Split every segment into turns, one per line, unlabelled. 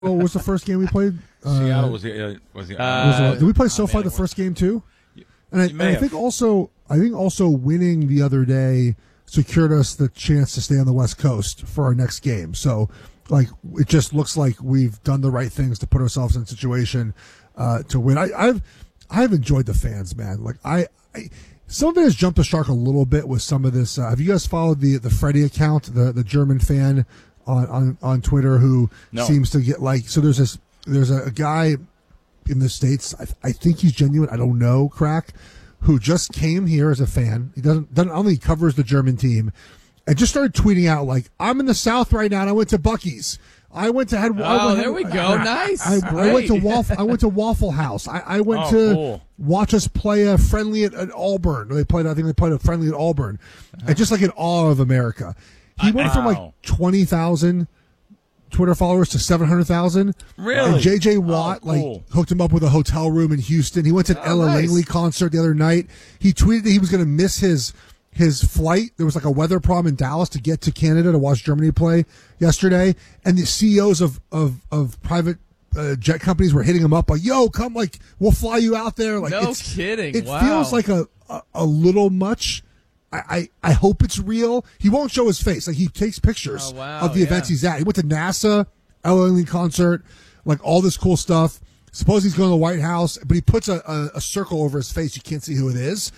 What was the first game we played?
Seattle was the.
Did we play SoFi the first game too? And I think also winning the other day secured us the chance to stay on the West Coast for our next game. So, like, it just looks like we've done the right things to put ourselves in a situation to win. I've enjoyed the fans, man. Like I some of it has jumped the shark a little bit with some of this. Have you guys followed the Freddie account, the German fan on Twitter who seems to get like, so there's a guy in the States, I think he's genuine, I don't know, Crack, who just came here as a fan. He doesn't only covers the German team, and just started tweeting out like, I'm in the South right now and I went to Buc-ee's.
There we go. Nice.
I went to Waffle House. I went to watch us play a friendly at Auburn. I think they played a friendly at Auburn. And just like in awe of America. He went from like 20,000 Twitter followers to 700,000.
Really?
And J.J. Watt hooked him up with a hotel room in Houston. He went to an Ella Langley concert the other night. He tweeted that he was going to miss his flight. There was like a weather problem in Dallas to get to Canada to watch Germany play yesterday. And the CEOs of private jet companies were hitting him up like, yo, come, like, we'll fly you out there. Like,
no kidding.
It feels like a little much. I hope it's real. He won't show his face. Like, he takes pictures of the events he's at. He went to NASA, Ella Langley concert, like all this cool stuff. Suppose he's going to the White House, but he puts a circle over his face. You can't see who it is.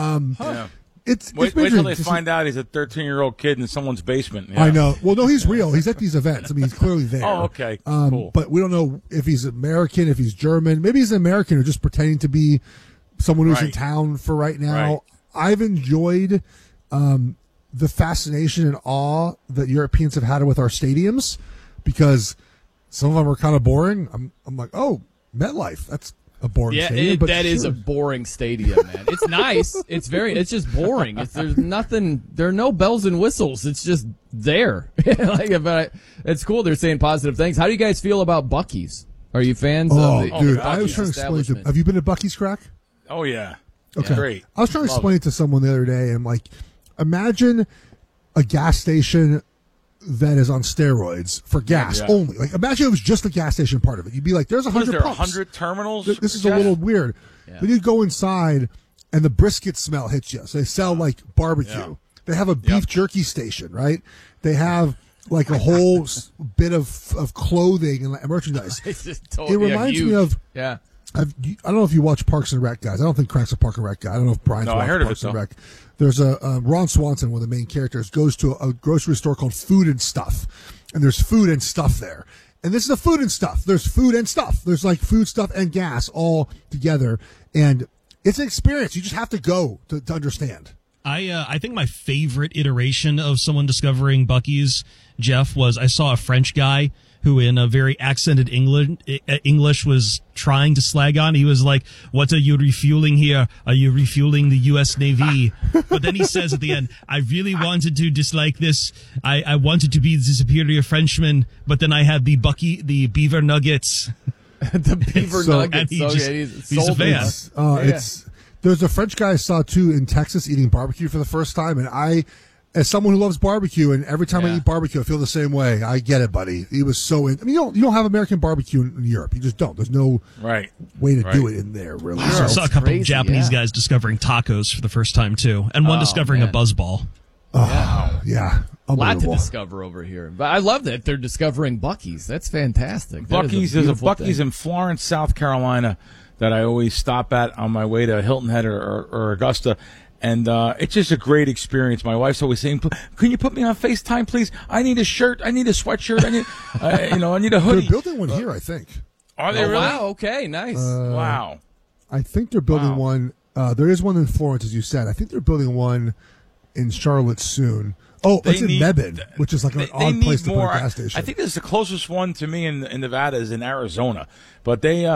Wait till they find out he's a 13-year-old kid in someone's basement. Yeah.
I know. Well, no, he's real. He's at these events. I mean, he's clearly there.
Oh, okay. Cool.
But we don't know if he's American, if he's German. Maybe he's an American or just pretending to be someone who's in town for right now.
Right.
I've enjoyed the fascination and awe that Europeans have had with our stadiums, because some of them are kind of boring. I'm like, oh, MetLife, that's a boring stadium. But
that is a boring stadium, man. It's nice. It's just boring. There's nothing. There are no bells and whistles. It's just there. But it's cool. They're saying positive things. How do you guys feel about Buc-ee's? Are you fans?
Dude, I was trying to explain have you been to Buc-ee's, Crack?
Oh yeah.
Okay.
Yeah. Great.
I was trying to explain it to someone the other day. I'm like, imagine a gas station that is on steroids for gas only. Like, imagine it was just the gas station part of it. You'd be like, there's 100 pumps.
100 terminals?
This is a little weird. Yeah. Then you go inside, and the brisket smell hits you. So they sell, like, barbecue. Yeah. They have a beef jerky station, right? They have, like, a whole bit of clothing and merchandise. It reminds me of...
Yeah.
I don't know if you watch Parks and Rec, guys. I don't think Crack's a Park and Rec guy. I don't know if Brian's watched Parks and Rec. There's a Ron Swanson, one of the main characters, goes to a grocery store called Food and Stuff, and there's food and stuff there. And this is the food and stuff. There's food and stuff. There's like food, stuff, and gas all together, and it's an experience. You just have to go to understand.
I think my favorite iteration of someone discovering Buc-ee's, Jeff, was I saw a French guy who in a very accented English was trying to slag on. He was like, what are you refueling here? Are you refueling the U.S. Navy? But then he says at the end, I really wanted to dislike this. I wanted to be the superior Frenchman, but then I had the beaver nuggets.
The beaver nuggets.
He's a fan.
There's a French guy I saw, too, in Texas eating barbecue for the first time, and as someone who loves barbecue, and every time I eat barbecue, I feel the same way. I get it, buddy. He was so in. I mean, you don't have American barbecue in Europe. You just don't. There's no way to do it in there, really.
I saw a couple of Japanese guys discovering tacos for the first time, too, and one discovering a buzzball.
Yeah.
A lot to discover over here. But I love that they're discovering Buc-ee's. That's fantastic.
There's a Buc-ee's in Florence, South Carolina, that I always stop at on my way to Hilton Head or Augusta. And it's just a great experience. My wife's always saying, "Can you put me on FaceTime, please? I need a shirt. I need a sweatshirt. I need, I need a hoodie."
They're building one here, I think.
Are they really?
Wow. Okay. Nice.
Wow.
I think they're building one. There is one in Florence, as you said. I think they're building one in Charlotte soon. Oh, it's in Mebane, which is like an odd place to put a gas station.
I think this is the closest one to me in Nevada is in Arizona, but they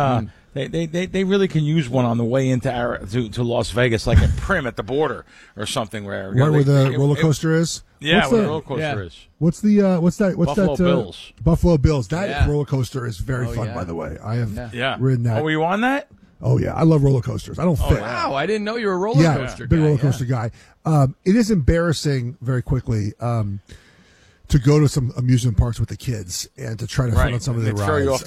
really can use one on the way into to Las Vegas, like at Prim at the border or something. Where
the roller coaster is.
Yeah, where the roller coaster is.
What's
Buffalo Bills.
Buffalo Bills. That roller coaster is very fun, by the way. I have ridden that.
Oh, were you on that?
Oh, yeah. I love roller coasters. I don't fit.
Wow. I didn't know you were a roller coaster guy.
Big roller coaster guy. It is embarrassing, very quickly. to go to some amusement parks with the kids and to try to fit on some of the rides.